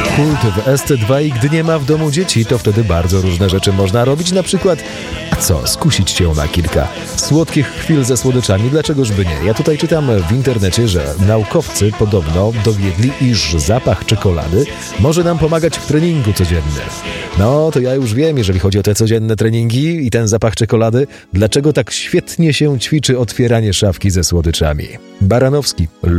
kult w SC2 i gdy nie ma w domu dzieci, to wtedy bardzo różne rzeczy można robić, na przykład skusić się na kilka słodkich chwil ze słodyczami, dlaczegoż by nie? Ja tutaj czytam w internecie, że naukowcy podobno dowiedli, iż zapach czekolady może nam pomagać w treningu codziennym. No, to ja już wiem, jeżeli chodzi o te codzienne treningi i ten zapach czekolady, dlaczego tak świetnie się ćwiczy otwieranie szafki ze słodyczami. Baranowski.